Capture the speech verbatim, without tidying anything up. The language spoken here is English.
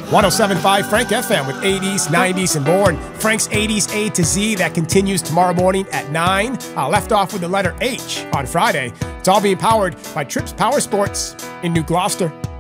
one oh seven point five Frank F M with eighties, nineties, and more. And Frank's eighties A to Z, that continues tomorrow morning at nine. Uh, left off with the letter H on Friday. It's all being powered by Trips Power Sports in New Gloucester.